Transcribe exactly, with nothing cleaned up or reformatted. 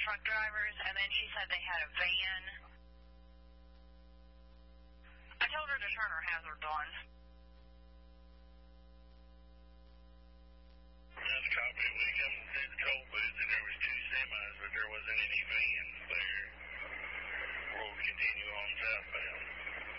truck drivers, and then she said they had a van. I told her to turn her hazards on.